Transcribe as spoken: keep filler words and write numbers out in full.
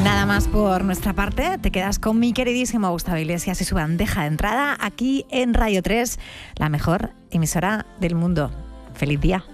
Nada más por nuestra parte, te quedas con mi queridísimo Gustavo Iglesias y su bandeja de entrada aquí en Radio tres, la mejor emisora del mundo. ¡Feliz día!